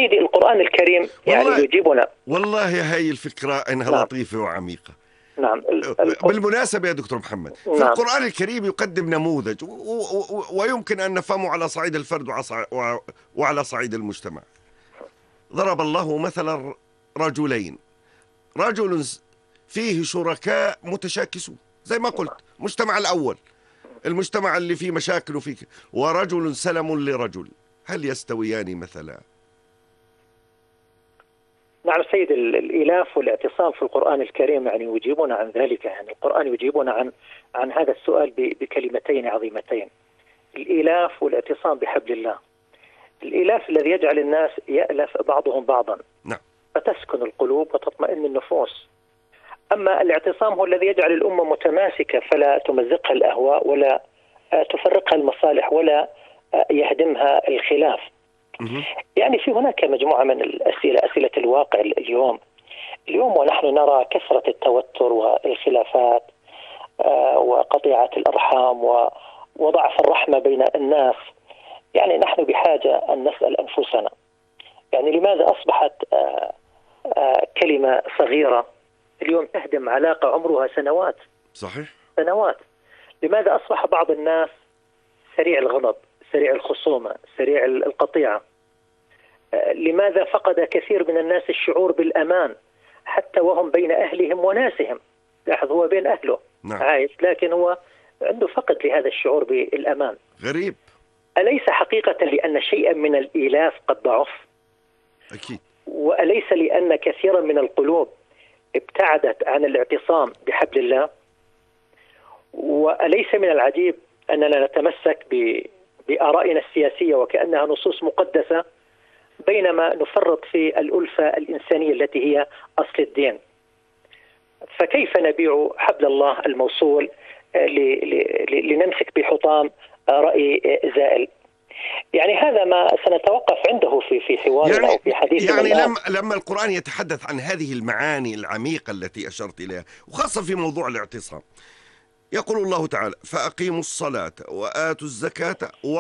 سيدي القرآن الكريم يعني يجيبنا. والله هاي الفكرة إنها نعم. لطيفة وعميقة. نعم. بالمناسبة يا دكتور محمد، في نعم. القرآن الكريم يقدم نموذج ويمكن أن نفهمه على صعيد الفرد وعلى صعيد المجتمع. ضرب الله مثلا رجلين، رجل فيه شركاء متشاكسون زي ما قلت، المجتمع الأول، المجتمع اللي فيه مشاكل وفيه، ورجل سلم لرجل، هل يستويان مثلا؟ نعم سيد، الإلاف والاعتصام في القرآن الكريم يعني يجيبون عن ذلك. يعني القرآن يجيبون عن هذا السؤال بكلمتين عظيمتين: الإلاف والاعتصام بحبل الله. الإلاف الذي يجعل الناس يألف بعضهم بعضا، نعم، فتسكن القلوب وتطمئن النفوس. أما الاعتصام هو الذي يجعل الأمة متماسكة، فلا تمزقها الأهواء ولا تفرقها المصالح ولا يهدمها الخلاف. يعني في هناك مجموعة من الأسئلة، أسئلة الواقع اليوم ونحن نرى كثرة التوتر والخلافات وقطيعة الأرحام وضعف الرحمة بين الناس. يعني نحن بحاجة أن نسأل أنفسنا، يعني لماذا أصبحت كلمة صغيرة اليوم تهدم علاقة عمرها سنوات؟ صحيح، سنوات. لماذا أصبح بعض الناس سريع الغضب، سريع الخصومة، سريع القطيعة؟ لماذا فقد كثير من الناس الشعور بالأمان حتى وهم بين أهلهم وناسهم؟ لاحظ، هو بين أهله نعم، عايش، لكن هو عنده فقد لهذا الشعور بالأمان. غريب. أليس حقيقة لأن شيئا من الإيلاف قد ضعف؟ أكيد. وأليس لأن كثيرا من القلوب ابتعدت عن الاعتصام بحبل الله؟ وأليس من العجيب أننا نتمسك بآرائنا السياسية وكأنها نصوص مقدسة، بينما نفرط في الألفة الإنسانية التي هي أصل الدين؟ فكيف نبيع حبل الله الموصول لنمسك بحطام رأي زائل؟ يعني هذا ما سنتوقف عنده في حوارنا أو في حديثنا. يعني لما القرآن يتحدث عن هذه المعاني العميقة التي أشرت إليها، وخاصة في موضوع الاعتصام، يقول الله تعالى: فأقيموا الصلاة وآتوا الزكاة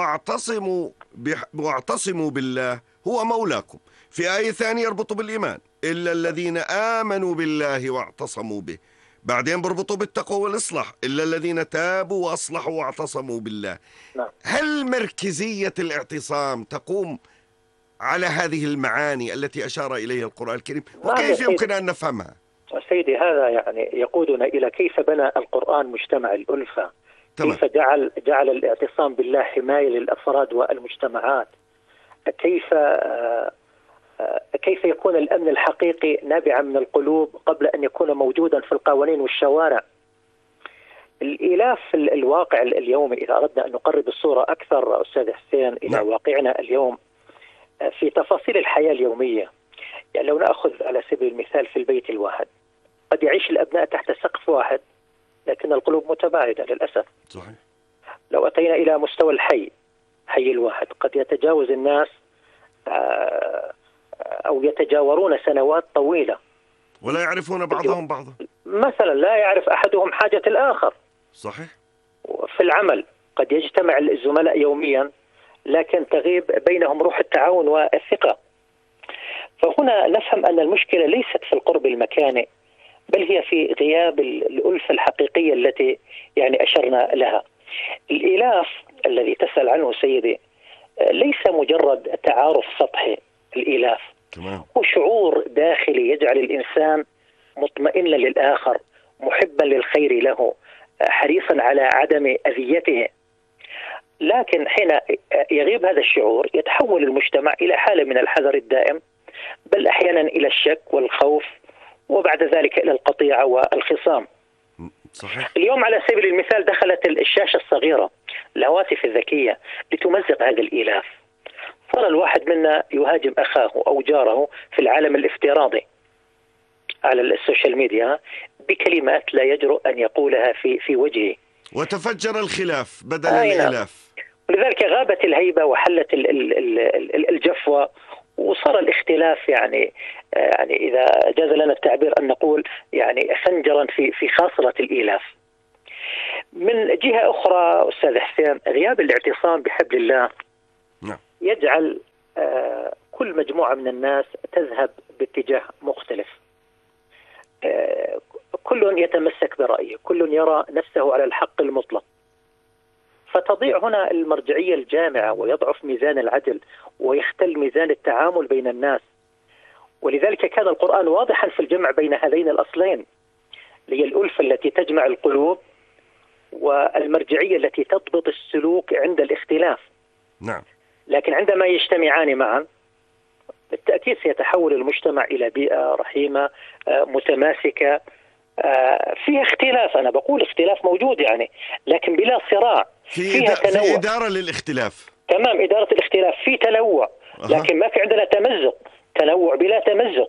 واعتصموا بالله هو مولاكم. في آية ثانية يربطوا بالإيمان: إلا الذين آمنوا بالله واعتصموا به. بعدين بربطوا بالتقوى والإصلاح: إلا الذين تابوا وأصلحوا واعتصموا بالله. نعم. هل مركزية الاعتصام تقوم على هذه المعاني التي أشار إليها القرآن الكريم؟ وكيف يمكن أن نفهمها؟ سيدي، هذا يعني يقودنا إلى كيف بنى القرآن مجتمع الألفة. تمام. كيف جعل الاعتصام بالله حماية للأفراد والمجتمعات. كيف يكون الأمن الحقيقي نابعا من القلوب قبل أن يكون موجودا في القوانين والشوارع. الإيلاف في الواقع اليومي، إذا أردنا أن نقرب الصورة أكثر أستاذ حسين إلى واقعنا اليوم في تفاصيل الحياة اليومية، يعني لو نأخذ على سبيل المثال في البيت الواحد، قد يعيش الأبناء تحت سقف واحد لكن القلوب متباعدة للأسف. صحيح. لو أتينا إلى مستوى الحي الواحد، قد يتجاوز الناس أو يتجاورون سنوات طويلة ولا يعرفون بعضهم بعضا. مثلا لا يعرف أحدهم حاجة الآخر. صحيح. في العمل قد يجتمع الزملاء يوميا لكن تغيب بينهم روح التعاون والثقة. فهنا نفهم أن المشكلة ليست في القرب المكاني، بل هي في غياب الألفة الحقيقية التي يعني أشرنا لها. الإلاف الذي تسأل عنه سيدي ليس مجرد تعارف سطحي. الإلاف هو شعور داخلي يجعل الإنسان مطمئنا للآخر، محبا للخير له، حريصا على عدم أذيته. لكن حين يغيب هذا الشعور يتحول المجتمع إلى حالة من الحذر الدائم، بل أحيانا إلى الشك والخوف، وبعد ذلك إلى القطيعة والخصام. صحيح. اليوم على سبيل المثال دخلت الشاشة الصغيرة، الهواتف الذكية، لتمزق هذا الإيلاف. صار الواحد منا يهاجم أخاه أو جاره في العالم الافتراضي على السوشيال ميديا بكلمات لا يجرؤ أن يقولها في وجهه، وتفجر الخلاف بدل الإيلاف. ولذلك غابت الهيبة وحلت الجفوة، وصار الاختلاف يعني إذا جاز لنا التعبير أن نقول يعني خنجرا في خاصرة الإيلاف. من جهة أخرى أستاذ حسين، غياب الاعتصام بحبل الله يجعل كل مجموعة من الناس تذهب باتجاه مختلف، كل يتمسك برأيه، كل يرى نفسه على الحق المطلق، فتضيع هنا المرجعية الجامعة ويضعف ميزان العدل ويختل ميزان التعامل بين الناس. ولذلك كان القرآن واضحا في الجمع بين هذين الأصلين، هي الألفة التي تجمع القلوب والمرجعية التي تضبط السلوك عند الاختلاف. نعم. لكن عندما يجتمعان معا بالتأكيد سيتحول المجتمع إلى بيئة رحيمة متماسكة فيها اختلاف، أنا بقول اختلاف موجود يعني، لكن بلا صراع، فيها تنوع، في إدارة للاختلاف. تمام، إدارة الاختلاف، في تنوع، لكن ما في عندنا تمزق، تنوع بلا تمزق.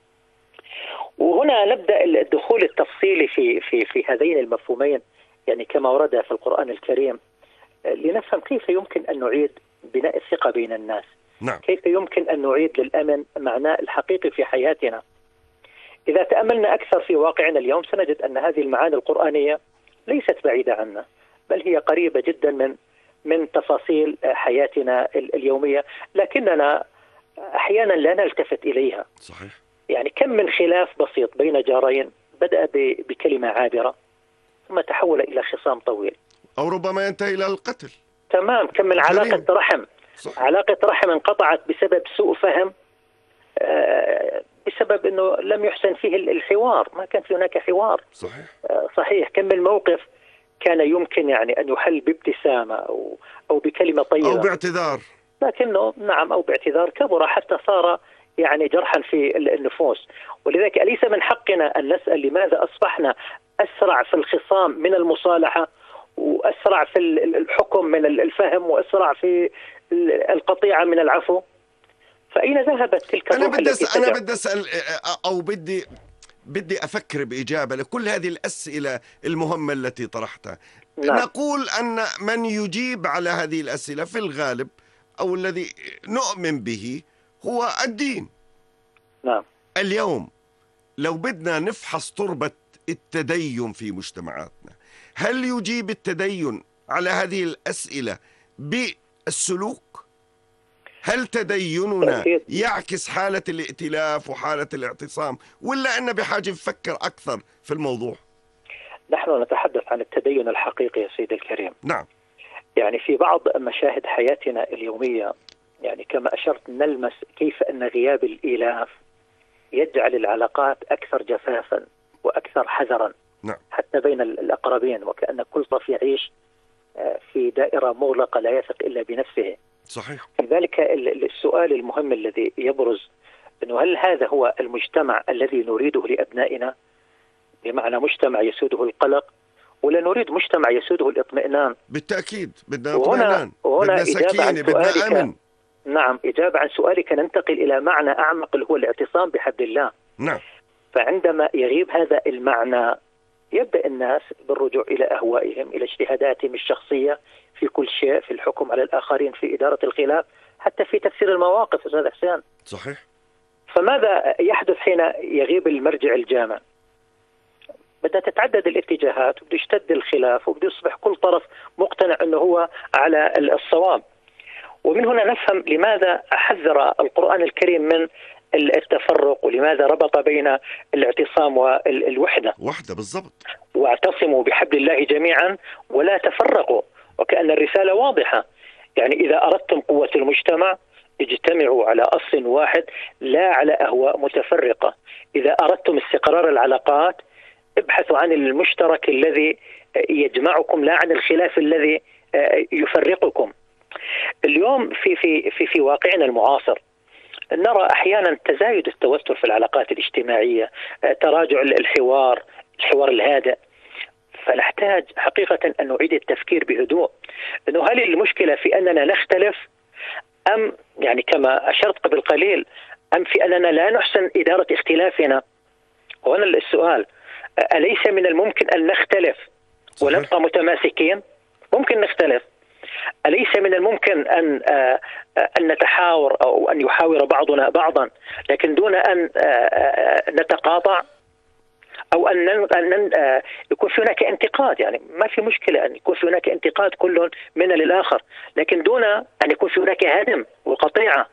وهنا نبدأ الدخول التفصيلي في هذين المفهومين، يعني كما ورد في القرآن الكريم، لنفهم كيف يمكن أن نعيد بناء الثقة بين الناس. نعم. كيف يمكن أن نعيد للأمن معناه الحقيقي في حياتنا. إذا تأملنا أكثر في واقعنا اليوم سنجد أن هذه المعاني القرآنية ليست بعيدة عنا، بل هي قريبة جدا من تفاصيل حياتنا اليومية، لكننا أحيانا لا نلتفت إليها. صحيح. يعني كم من خلاف بسيط بين جارين بدأ بكلمة عابرة ثم تحول إلى خصام طويل، أو ربما ينتهي إلى القتل. تمام. كم من علاقة رحم، علاقة رحم انقطعت بسبب سوء فهم، بسبب أنه لم يحسن فيه الحوار، ما كان في هناك حوار. صحيح. صحيح. كم من موقف كان يمكن يعني أن يحل بابتسامة أو بكلمة طيبة أو باعتذار، لكنه نعم أو باعتذار كبر حتى صار يعني جرحا في النفوس. ولذلك أليس من حقنا أن نسأل لماذا أصبحنا أسرع في الخصام من المصالحة، وأسرع في الحكم من الفهم، وأسرع في القطيعة من العفو؟ فأين ذهبت تلك الروح التي أنا بدي أسأل، أو بدي أفكر بإجابة لكل هذه الأسئلة المهمة التي طرحتها. نعم. نقول أن من يجيب على هذه الأسئلة في الغالب أو الذي نؤمن به هو الدين. نعم. اليوم لو بدنا نفحص تربة التدين في مجتمعاتنا، هل يجيب التدين على هذه الأسئلة بالسلوك؟ هل تديننا يعكس حالة الائتلاف وحالة الاعتصام، ولا أننا بحاجة نفكر أكثر في الموضوع؟ نحن نتحدث عن التدين الحقيقي يا سيدي الكريم. نعم. يعني في بعض مشاهد حياتنا اليومية، يعني كما أشرت، نلمس كيف أن غياب الإيلاف يجعل العلاقات أكثر جفافا وأكثر حذرا. نعم. حتى بين الأقربين، وكأن كل طرف يعيش في دائرة مغلقة لا يثق إلا بنفسه. صحيح. لذلك السؤال المهم الذي يبرز أنه هل هذا هو المجتمع الذي نريده لأبنائنا، بمعنى مجتمع يسوده القلق، ولا نريد مجتمع يسوده الاطمئنان؟ بالتأكيد بدنا اطمئنان، وهنا بدنا سكينة، بدنا أمن. نعم. إجابة عن سؤالك ننتقل إلى معنى أعمق اللي هو الاعتصام بحبل الله. نعم. فعندما يغيب هذا المعنى يبدأ الناس بالرجوع إلى أهوائهم، إلى اجتهاداتهم الشخصية في كل شيء، في الحكم على الآخرين، في إدارة الخلاف، حتى في تفسير المواقف. أستاذ حسين، صحيح. فماذا يحدث حين يغيب المرجع الجامع؟ بدأ تتعدد الاتجاهات، وبده يشتد الخلاف، وبده يصبح كل طرف مقتنع أنه هو على الصواب. ومن هنا نفهم لماذا حذر القرآن الكريم من التفرق، ولماذا ربط بين الاعتصام والوحدة. وحدة بالضبط. واعتصموا بحبل الله جميعا ولا تفرقوا، وكأن الرسالة واضحة. يعني إذا أردتم قوة المجتمع اجتمعوا على أصل واحد لا على أهواء متفرقة. إذا أردتم استقرار العلاقات ابحثوا عن المشترك الذي يجمعكم لا عن الخلاف الذي يفرقكم. اليوم في واقعنا المعاصر نرى أحيانا تزايد التوتر في العلاقات الاجتماعية، تراجع الحوار الهادئ. فنحتاج حقيقة أن نعيد التفكير بهدوء، أنه هل المشكلة في أننا نختلف، أم يعني كما أشرت قبل قليل، أم في أننا لا نحسن إدارة اختلافنا؟ وهنا السؤال، أليس من الممكن أن نختلف ونبقى متماسكين؟ ممكن نختلف. أليس من الممكن أن نتحاور أو أن يحاور بعضنا بعضا لكن دون أن نتقاطع، أو أن يكون في هناك انتقاد؟ يعني ما في مشكلة أن يكون في هناك انتقاد كل منا للآخر، لكن دون أن يكون في هناك هدم وقطيعة.